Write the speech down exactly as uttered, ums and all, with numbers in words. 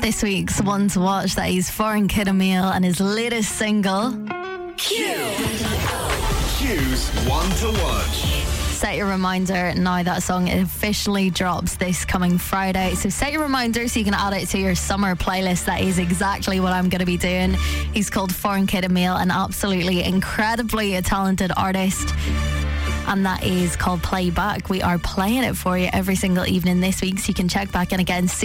This week's one to watch, that is Foreign Kid Emil and his latest single. Q. Q's one to watch. Set your reminder now. That song officially drops this coming Friday, so set your reminder so you can add it to your summer playlist. That is exactly what I'm going to be doing. He's called Foreign Kid Emil, an absolutely incredibly talented artist, and that is called Playback. We are playing it for you every single evening this week, so you can check back in again.